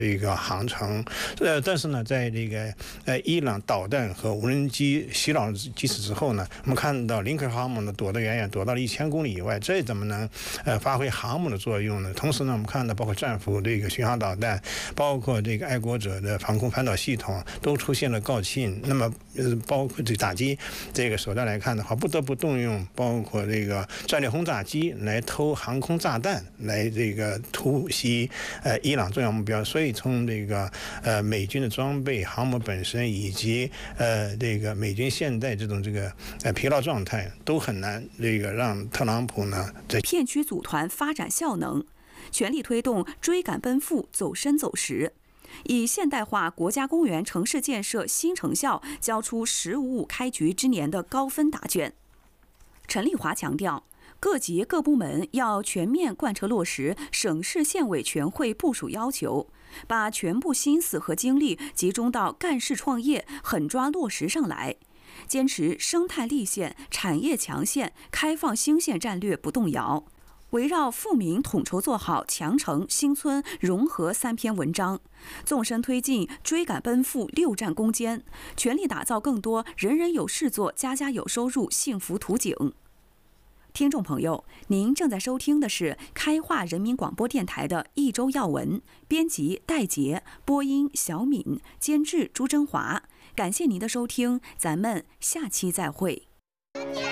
这个航程，但是呢，在这个伊朗导弹和无人机袭扰基础之后呢，我们看到林肯航母呢躲得远远，躲到了1000公里以外，这怎么能发挥航母的作用呢？同时呢，我们看到包括战斧这个巡航导弹，包括这个爱国者的防空反导系统都出现了告罄。那么包括这打击这个手段来看的话，不得不动用包括这个战略轰炸机来投航空炸弹，来这个突袭伊朗重要目标。所以从这个美军的装备、航母本身以及这个美军现在这种疲劳状态，都很难这个让特朗普呢在片区组团发展效能，全力推动追赶奔赴、走深走实，以现代化国家公园城市建设新成效交出“15+5”开局之年的高分答卷。陈丽华强调，各级各部门要全面贯彻落实省市县委全会部署要求，把全部心思和精力集中到干事创业，狠抓落实上来，坚持生态立县、产业强县、开放兴县战略不动摇，围绕富民统筹做好强城新村融合3篇文章，纵深推进追赶奔赴6战攻坚，全力打造更多人人有事做、家家有收入幸福图景。听众朋友，您正在收听的是开化人民广播电台的一周要闻，编辑戴杰，播音小敏，监制朱珍华。感谢您的收听，咱们下期再会。